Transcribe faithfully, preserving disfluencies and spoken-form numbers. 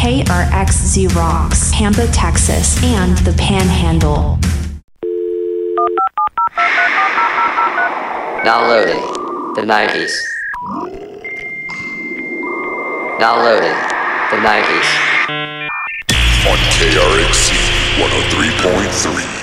K R X Z rocks Pampa, Texas, and the Panhandle. Now loading the nineties. Now loading the nineties. On K R X Z one oh three point three.